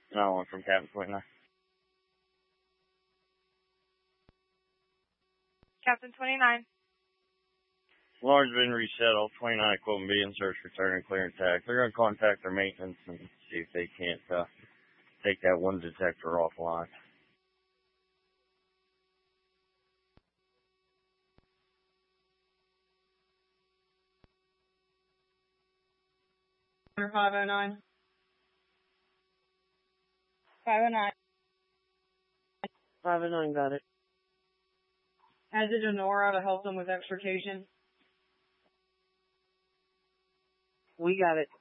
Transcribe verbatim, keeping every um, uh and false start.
No one from Captain twenty-nine. Captain twenty-nine. Alarm's been resettled. twenty-nine equipment being search, return, and clear intact. They're going to contact their maintenance and see if they can't uh, take that one detector offline. five oh nine. five oh nine. five oh nine got it. Has it an aura to help them with extrication? We got it.